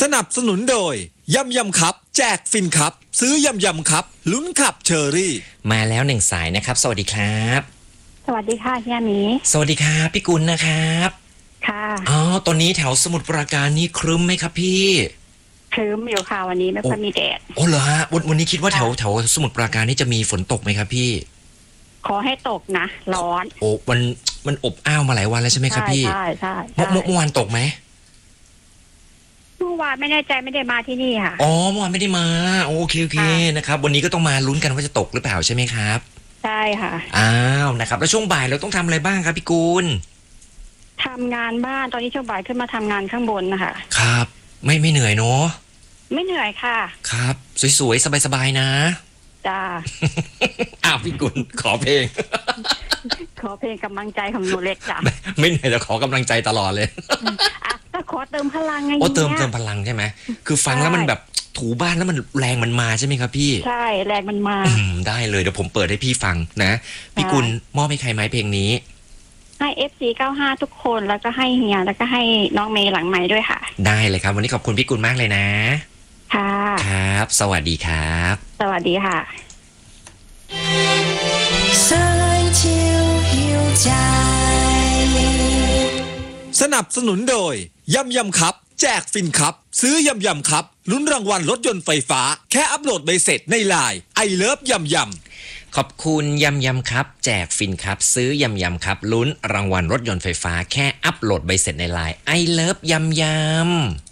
สนับสนุนโดยยำยำครับแจกฟินครับซื้อยำยำครับลุ้นขับเชอรี่มาแล้ว1สายนะครับสวัสดีครับสวัสดีค่ะเฮียหมีสวัสดีครับพี่กุลนะครับค่ะอ๋อตอนนี้แถวสมุทรปราการนี่ครึ้มไหมครับพี่ครึ้มอยู่ค่ะวันนี้ไม่ค่อยมีแดดโอ้เหรอฮะวันนี้คิดว่าแถวสมุทรปราการนี่จะมีฝนตกไหมครับพี่ขอให้ตกนะร้อนโอ้มันอบอ้าวมาหลายวันแล้วใช่ไหมครับพี่ใช่ใช่เมื่อวานตกไหมเมื่อวานไม่แน่ใจไม่ได้มาที่นี่ค่ะอ๋อเมื่อวานไม่ได้มาโอเคนะครับวันนี้ก็ต้องมาลุ้นกันว่าจะตกหรือเปล่าใช่ไหมครับใช่ค่ะอ้าวนะครับแล้วช่วงบ่ายเราต้องทำอะไรบ้างครับพี่กุลทำงานบ้านตอนนี้ช่วงบ่ายขึ้นมาทำงานข้างบนนะคะครับไม่เหนื่อยเนาะไม่เหนื่อยค่ะครับสวยๆสบายๆนะจ้าพี่กุลขอเพลงขอเพลงกำลังใจของหนูเล็กจ้ะไม่เหนื่อยแต่ขอกำลังใจตลอดเลยก็ขอเติมพลังไงเติมพลังใช่ไหมคือฟังแล้วมันแบบถูบ้านแล้วมันแรงมันมาใช่ไหมครับพี่ใช่แรงมันมาได้เลยเดี๋ยวผมเปิดให้พี่ฟังนะพี่กุลมอบให้ใครไหมเพลงนี้ให้ FC95 ทุกคนแล้วก็ให้เฮียแล้วก็ให้น้องเมย์หลังไม้ด้วยค่ะได้เลยครับวันนี้ขอบคุณพี่กุลมากเลยนะค่ะครับสวัสดีครับสวัสดีค่ะสนับสนุนโดยยำยำครับแจกฟินครับซื้อยำยำครับลุ้นรางวัลรถยนต์ไฟฟ้าแค่อัปโหลดใบเสร็จในไลน์ไอเลิฟยำยำขอบคุณยำยำครับแจกฟินครับซื้อยำยำครับลุ้นรางวัลรถยนต์ไฟฟ้าแค่อัปโหลดใบเสร็จในไลน์ไอเลิฟยำยำ